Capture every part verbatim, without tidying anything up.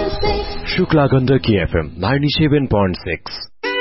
Shukla Gandaki FM ninety-seven point six।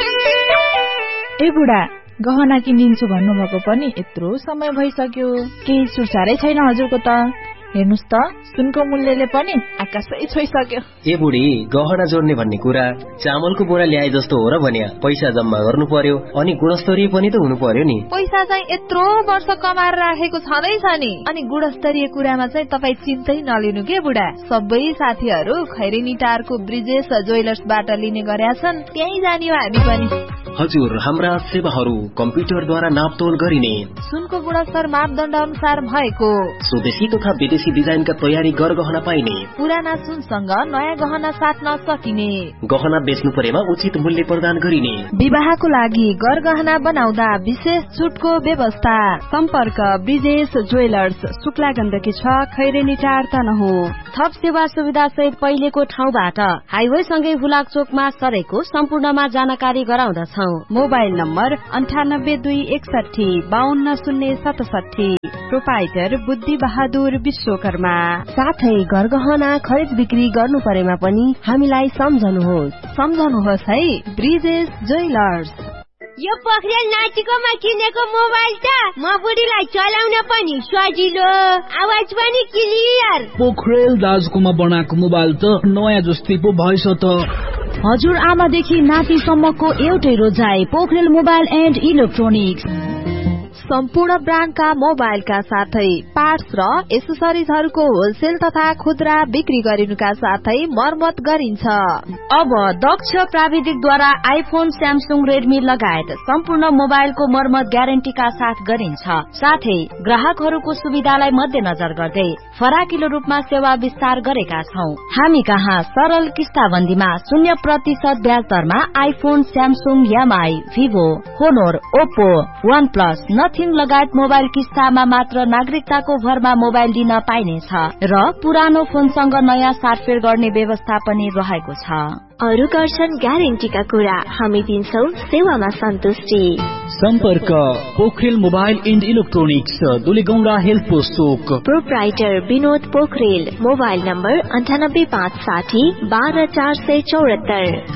ए बुढा गहना किनिन्छु भन्नुभएको पनि यत्रो समय भइसक्यो, केही सुरसारै छैन हजुरको त। हेर्नुस् त, सुनको मूल्यले पनि आकाशै छोइसक्यो। ए बुढी, गहना जोड्ने भन्ने कुरा चामलको बोरा ल्याए जस्तो हो र भन्या। पैसा जम्मा गर्नु पर्यो अनि गुणस्तरीय पनि त हुनु पर्यो नि। पैसा चाहिँ यत्रो वर्ष कमाएर राखेको छँदैछ नि, अनि गुणस्तरीय कुरामा चाहिँ तपाई चिन्तै नलिनु के बुढा। सबै साथीहरू खैरेनी टारको ब्रिजेश ज्वेलर्सबाट लिने गरेका छन्, त्यही जाने हो हामी पनि। हजुर, हाम्रा सेवाहरू कम्प्युटरद्वारा नापतोल गरिने, सुनको गुणस्तर मापदण्ड अनुसार भएको, स्वदेशी तथा विदेशी डिजाइनका तयारी गरगहना पाइने, पुराना सुनसँग नयाँ गहना साट्न सकिने, गहना बेच्नु परेमा उचित मूल्य प्रदान गरिने, विवाहको लागि गरगहना बनाउँदा विशेष छुटको व्यवस्था। सम्पर्क ब्रिजेश ज्वेलर्स, शुक्ला गण्डकी छ, खैरेनी टार तनहु। थप सेवा सुविधा सहित पहिलेको ठाउँबाट हाइवे सँगै हुलाक चोकमा सरेको सम्पूर्णमा जानकारी गराउँदछौ। मोबाइल नम्बर अन्ठानब्बे दुई एकसठी बाहन्न शून्य सतसठी। प्रोपाइटर बुद्धि बहादुर विश्वकर्मा। साथै गरगहना खरिद बिक्री गर्नु परेमा पनि हामीलाई सम्झनुहोस् सम्झनुहोस् है, ब्रिजेश ज्वेलर्स। यो पोखरेल नाचिकोमा किनेको मोबाइल त म बुढीलाई चलाउन पनि सजिलो, आवाज पनि क्लियर। पोखरेल दाजुकोमा बनाएको मोबाइल त नयाँ जस्तै पो भएछ त। हजुर आमादेखि नातिसम्मको एउटै रोजाइ, पोखरेल मोबाइल एन्ड इलेक्ट्रोनिक्स। सम्पूर्ण ब्रान्डका मोबाइलका साथै पार्ट्स र एसेसरिजहरूको होलसेल तथा खुद्रा बिक्री गरिनुका साथै मर्मत गरिन्छ। अब दक्ष प्राविधिकद्वारा आइफोन, स्यामसुङ, रेडमी लगायत सम्पूर्ण मोबाइलको मर्मत ग्यारेन्टीका साथ गरिन्छ। साथै ग्राहकहरूको सुविधालाई मध्यनजर गर्दै फराकिलो रूपमा सेवा विस्तार गरेका छौं। हामी कहाँ सरल किस्ताबन्दीमा शून्य प्रतिशत ब्याज दरमा iPhone, Samsung, MI, Vivo, होनोर, Oppo, one plus, nothing लगायत मोबाइल किस्तामा मात्र नागरिकताको भरमा मोबाइल दिन पाइनेछ र पुरानो फोनसँग नयाँ साटफेर गर्ने व्यवस्था पनि रहेको छ। अरु गर्छन् ग्यारेन्टीका कुरा, हामी दिन्छौ सेवामा सन्तुष्टि। सम्पर्क Pokharel mobile and electronics, Dulegaunda health post Chowk. Proprietor Vinod Pokharel. Mobile number अन्ठानब्बे पाँच साठी बाह्र चार सय चौरात्तर।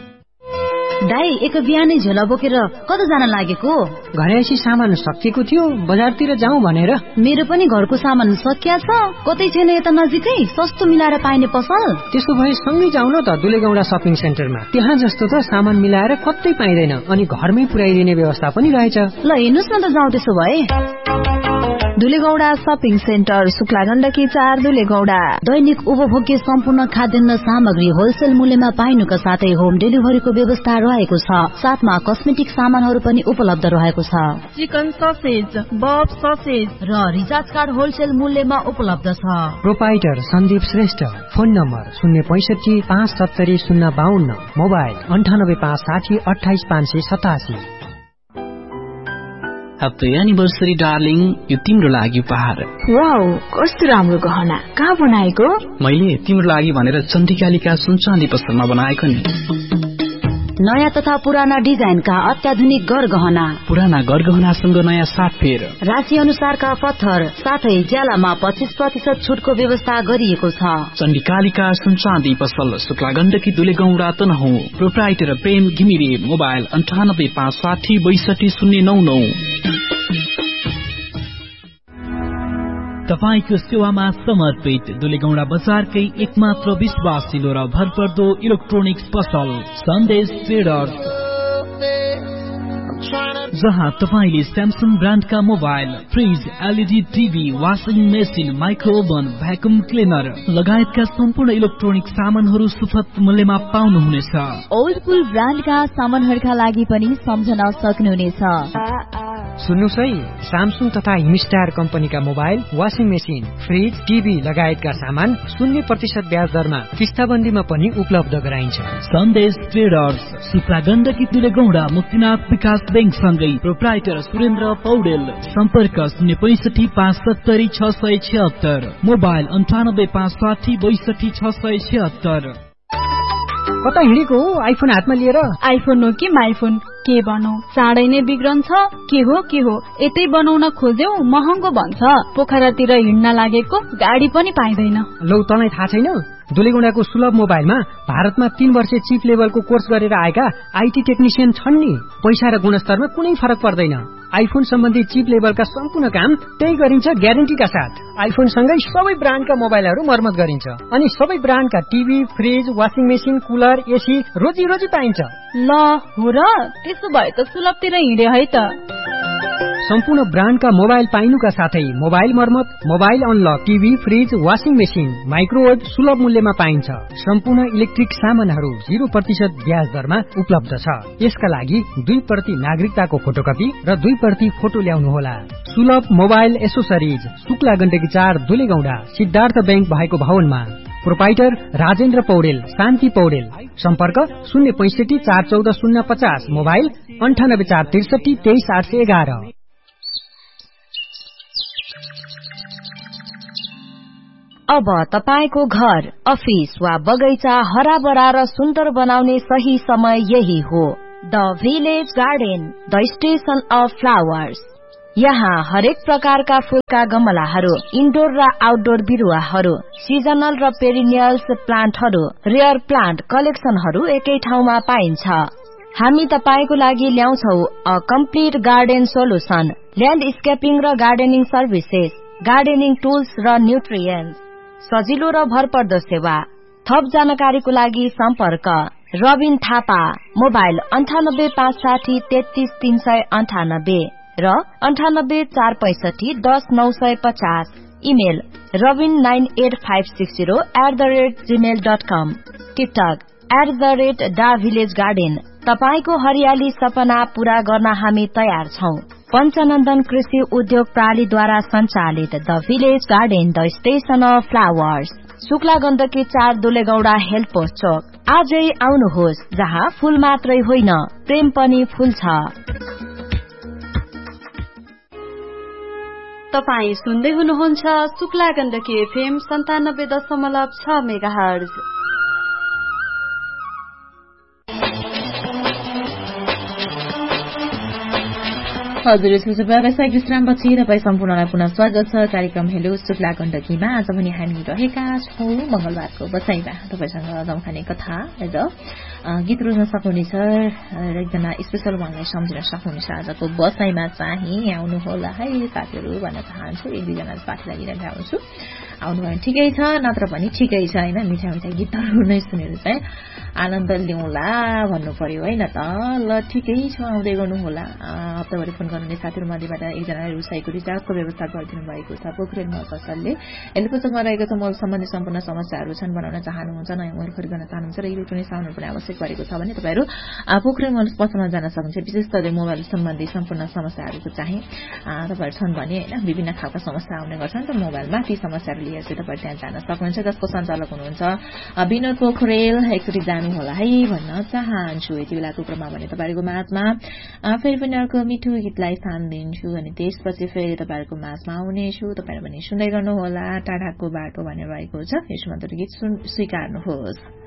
दाई, एक बिहानै झोला बोकेर कता जान लागेको? घरैसी सामान सकिएको थियो, बजारतिर जाउँ भनेर। मेरो पनि घरको सामान सकिया छ, कतै छैन यता नजिकै सस्तो मिलाएर पाइने पसल? त्यसो भए सँगै जाउँ न त दुलेगौंडा शपिङ सेन्टरमा। त्यहाँ जस्तो त सामान मिलाएर कतै पाइँदैन, अनि घरमै पुर्याइदिने व्यवस्था पनि रहेछ। ल हेर्नुस् न त, जाउँ त्यसो भए। दुलेगौंडा शपिङ सेन्टर, शुक्ला गण्डकी चार, दुलेगौंडा। दैनिक उपभोग्य सम्पूर्ण खाद्यान्न सामग्री होलसेल मूल्यमा पाइनुका साथै होम डेलिभरीको व्यवस्था रहेको छ। साथमा कस्मेटिक सामानहरू पनि उपलब्ध रहेको छ। चिकन ससेज, बफ ससेज र रिचार्ज कार्ड होलसेल मूल्यमा उपलब्ध छ। Proprietor Sandeep Shrestha. Phone number शून्य पैसठी पाँच सत्तरी शून्य बाहन्न। मोबाइल अन्ठानब्बे पाँच साठी अठाइस पाँच सय सतासी। ह्याप्पी एनिभर्सरी डार्लिङ, यो तिम्रो लागि उपहार। वाउ, कस्तो राम्रो गहना, कहाँ बनाएको? मैले तिम्रो लागि भनेर चण्डिकालिका सुनचाँदी पसलमा बनाएको नि। नयाँ तथा पुराना डिजाइनका अत्याधुनिक गरगहना, पुराना गरगहनासँग नयाँ साटफेर, राशि अनुसारका पत्थर, साथै ज्यालामा पच्चीस प्रतिशत छुटको व्यवस्था गरिएको छ। चण्डिकालिका सुनचाँदी पसल, शुक्ला गण्डकी, दुलेगौंडा तनहु। प्रोप्राइटर प्रेम घिमिरे। मोबाइल अन्ठानब्बे पाँच साठी बैसठी शून्य नौ नौ। तपाईको सेवामा समर्पित दुलेगौंडा बजारकै एकमात्र विश्वासिलो र भरपर्दो इलेक्ट्रोनिक्स पसल सन्देश ट्रेडर्स, जहाँ तपाईले Samsung ब्रान्डका mobile, fridge, LED TV, washing machine, माइक्रोओभन, vacuum cleaner लगायतका सम्पूर्ण इलेक्ट्रोनिक सामानहरू सुपथ मूल्यमा पाउनुहुनेछ। ओल्डपुल ब्रान्डका सामानहरूका लागि पनि सम्झन सक्नुहुनेछ। सुन्नुस् है, सामसुङ तथा हिमस्टार कम्पनीका mobile, washing machine, fridge, TV लगायतका सामान शून्य प्रतिशत ब्याज दरमा किस्ताबन्दीमा पनि उपलब्ध गराइन्छ। सन्देश ट्रेडर्स, शुक्ला गण्डकी, दुलेगौंडा, मुक्तिनाथ विकास बैंक सँगै। प्रोप्राइटर सुरेन्द्र पौडेल। सम्पर्क शून्य पैसठी पाँच सत्तरी छ सय छिहत्तर। मोबाइल अन्ठानब्बे पाँच साठी बैसठी छ सय छिहत्तर। कता हिँडेको हो आइफोन हातमा लिएर? आइफोन हो कि माइफोन, के भनौ, चाँडै नै बिग्रन्छ। के हो के हो, यतै बनाउन खोज्यौ महँगो भन्छ। पोखरातिर हिँड्न लागेको गाडी पनि पाइँदैन। लौ तँलाई थाहा छैन, दुलेगौंडाको सुलभ मोबाइलमा भारतमा तीन वर्ष चिप लेभलको कोर्स गरेर आएका आईटी टेक्निशियन छन् नि। पैसा र गुणस्तरमा कुनै फरक पर्दैन। आइफोन सम्बन्धी चिप लेभलका सम्पूर्ण काम त्यही गरिन्छ ग्यारेन्टीका साथ। आइफोन सँगै सबै ब्रान्डका मोबाइलहरू मर्मत गरिन्छ अनि सबै ब्रान्डका TV, fridge, washing machine, cooler, AC रोजी रोजी पाइन्छ। ल हो र, त्यसो भए त सुलभतिर हिँडे है त। सम्पूर्ण ब्रान्डका मोबाइल पाइनुका साथै मोबाइल मर्मत, mobile unlock, TV, fridge, washing machine, microwave सुलभ मूल्यमा पाइन्छ। सम्पूर्ण इलेक्ट्रिक सामानहरू जीरो प्रतिशत ब्याज दरमा उपलब्ध छ। यसका लागि दुई प्रति नागरिकताको फोटोकपी र दुई प्रति फोटो ल्याउनुहोला। सुलभ मोबाइल एसोसरिज, शुक्ला गण्डकी चार, दुलेगौंडा, सिद्धार्थ ब्याङ्क भएको भवनमा। प्रोपाइटर राजेन्द्र पौडेल, शान्ति पौडेल। सम्पर्क शून्य पैंसठी चार चौध शून्य पचास, मोबाइल अन्ठानब्बे चार त्रिसठी तेइस आठ सय एघार। अब तपाईको घर, अफिस वा बगैँचा हराभरा र सुन्दर बनाउने सही समय यही हो। The village garden, the station of flowers. यहाँ हरेक प्रकारका फूलका गमलाहरू, इन्डोर र आउटडोर बिरुवाहरू, सिजनल र पेरिनियल्स प्लान्टहरू, रेयर प्लान्ट कलेक्सनहरू एकै ठाउँमा पाइन्छ। हामी तपाईको लागि ल्याउँछौ अ कम्प्लिट गार्डन सोलुसन, ल्यान्डस्केपिङ र गार्डनिङ सर्भिसेस, गार्डनिङ टुल्स र न्युट्रिएन्ट्स, सजिलो र भरपर्दो सेवा। थप जानकारीको लागि सम्पर्क रबिन थापा, मोबाइल अन्ठानब्बे पाँच साठी तेत्तीस तीन सय अन्ठानब्बे र अन्ठानब्बे चार पैंसठी दस नौ सय पचास। Email Rabin nine at five six zero at the rate Gmail dot com. TikTok at the rate डा भिलेज गार्डन। तपाईको हरियाली सपना पूरा गर्न हामी तयार छौं। पञ्चनन्दन कृषि उद्योग प्रणालीद्वारा सञ्चालित the village garden, the station of flowers, Shukla Gandaki चार, दुलेगौंडा हेल्थ पोस्ट चोक। आजै आउनुहोस्, जहाँ फूल मात्रै होइन प्रेम पनि फूल्छ। तपाई सुन्दै हुनुहुन्छ शुक्ला गण्डकी एफएम सन्तानब्बे दशमलव छ मेगाहर्ज। हजुर, व्यावसायिक विश्रामपछि तपाईँ सम्पूर्णलाई पुनः स्वागत छ कार्यक्रम हेलो शुक्ला गण्डकीमा। आज पनि हामी रहेका छौं मंगलबारको बसाईमा तपाईसँग जमखाने कथा र गीत रोज्न सक्नुहुनेछ र एकजना स्पेशल उहाँलाई सम्झिन सक्नुहुनेछ। आजको बसाईमा चाहिँ आउनुहोला है साथीहरू भन्न चाहन्छु। एक दुईजना साथी लागिरहेको आउँछु, आउनुभयो ठिकै छ, नत्र पनि ठिकै छ होइन। मिठा मिठा गीतहरू नै सुनेर चाहिँ आनन्द लिउँला भन्नु पर्यो होइन त। ल ठिकै छ, आउँदै गर्नुहोला। हप्ताभरि फोन गर्नुहुने साथीहरू मध्येबाट एकजना रुसाईको रिचार्जको व्यवस्था गरिदिनु भएको छ। पोखरेल मल पसलले एलपोचकमा रहेको छ मल सम्बन्धी सम्पूर्ण समस्याहरू छन्, बनाउन चाहनुहुन्छ, नयाँ मल खरिद गर्न चाहनुहुन्छ र इलेक्ट्रोनिक सामानहरू पनि आवश्यक परेको छ भने तपाईँहरू पोखरेल मल पसलमा जान सक्नुहुन्छ। विशेष गरी मोबाइल सम्बन्धी सम्पूर्ण समस्याहरूको चाहिँ तपाईँहरू छन् भने होइन विभिन्न खालका समस्या आउने गर्छन् र मोबाइलमा ती समस्याहरू लिएर चाहिँ तपाईँ त्यहाँ जान सक्नुहुन्छ। जसको सञ्चालक हुनुहुन्छ विनोद पोखरेल। एकचोटि जानुहोला है भन्न चाहन्छु। यति बेलाको क्रममा भने तपाईँहरूको माझमा फेरि पनि अर्को मिठो गीतलाई स्थान दिन्छु अनि त्यसपछि फेरि तपाईँहरूको माझमा आउनेछु। तपाईँहरू पनि सुन्दै गर्नुहोला। टाढाको बाटो भनेर रहेको छ, यस मधुर गीत स्वीकार्नुहोस्।